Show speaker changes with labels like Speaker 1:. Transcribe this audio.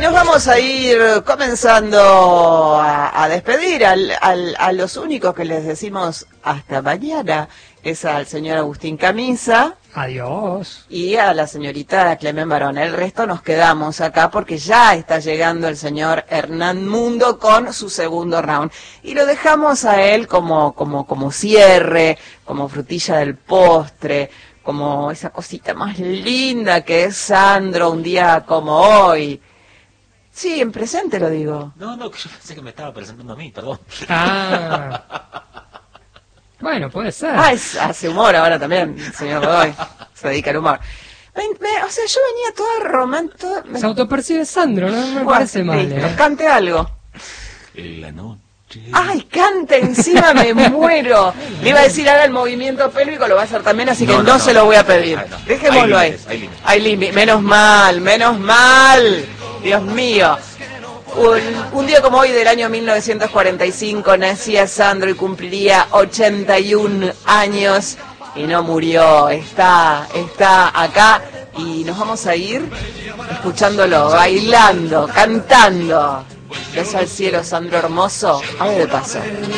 Speaker 1: nos vamos a ir comenzando a despedir a los únicos que les decimos hasta mañana. Es al señor Agustín Camisa.
Speaker 2: Adiós.
Speaker 1: Y a la señorita Clemen Barón. El resto nos quedamos acá porque ya está llegando el señor Hernán Mundo con su segundo round. Y lo dejamos a él como cierre, como frutilla del postre, como esa cosita más linda que es Sandro un día como hoy. Sí, en presente lo digo.
Speaker 3: No, que yo pensé que me estaba presentando a mí, perdón.
Speaker 2: Bueno, puede ser.
Speaker 1: Hace humor ahora también, señor Godoy. Se dedica al humor. O sea, yo venía toda romántica.
Speaker 2: Se autopercibe Sandro, no me parece mal.
Speaker 1: Cante algo.
Speaker 3: La noche.
Speaker 1: ¡Ay, cante encima! Me muero. Le iba a decir haga el movimiento pélvico, lo va a hacer también, así que no se lo voy a pedir.
Speaker 3: No.
Speaker 1: Dejémoslo ahí. Hay límites. Menos mal. Dios mío. Un día como hoy del año 1945 nacía Sandro y cumpliría 81 años y no murió, está acá y nos vamos a ir escuchándolo, bailando, cantando. Beso al cielo, Sandro hermoso, ave de paso.